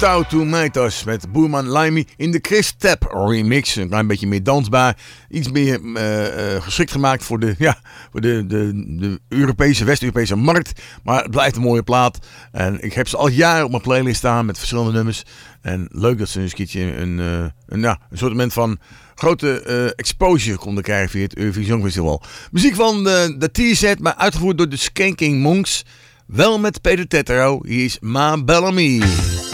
Touw Tomatoes met Boerman Limey in de Chris Tap remix. Een klein beetje meer dansbaar. Iets meer geschikt gemaakt voor de Europese, West-Europese markt. Maar het blijft een mooie plaat. En ik heb ze al jaren op mijn playlist staan met verschillende nummers. En leuk dat ze een keertje een soort van grote exposure konden krijgen via het Eurovisie Songfestival. Muziek van de T-set, maar uitgevoerd door de Skanking Monks. Wel met Peter Tetro. Hier is Ma Bellamy.